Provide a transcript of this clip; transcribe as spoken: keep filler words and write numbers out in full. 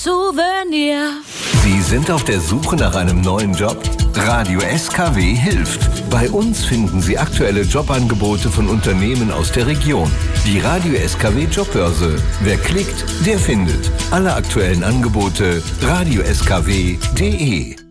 Souvenir. Sie sind auf der Suche nach einem neuen Job? Radio S K W hilft. Bei uns finden Sie aktuelle Jobangebote von Unternehmen aus der Region. Die Radio S K W Jobbörse. Wer klickt, der findet. Alle aktuellen Angebote radio s k w punkt d e.